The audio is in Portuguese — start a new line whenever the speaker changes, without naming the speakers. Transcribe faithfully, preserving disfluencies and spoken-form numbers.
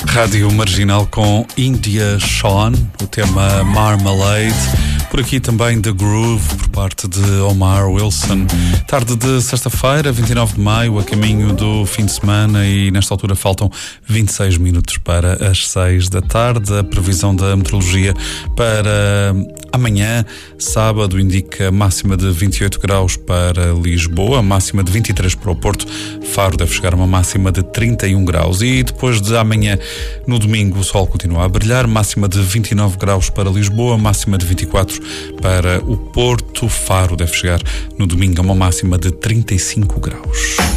Rádio Marginal com India Sean, o tema Marmalade. Por aqui também The Groove, por parte de Omar Wilson. Tarde de sexta-feira, vinte e nove de maio, a caminho do fim de semana, e nesta altura faltam vinte e seis minutos para as seis da tarde. A previsão da meteorologia para amanhã, sábado, indica máxima de vinte e oito graus para Lisboa, máxima de vinte e três para o Porto. Faro deve chegar a uma máxima de trinta e um graus. E depois de amanhã, no domingo, o sol continua a brilhar, máxima de vinte e nove graus para Lisboa, máxima de vinte e quatro para o Porto. Faro deve chegar no domingo a uma máxima de trinta e cinco graus.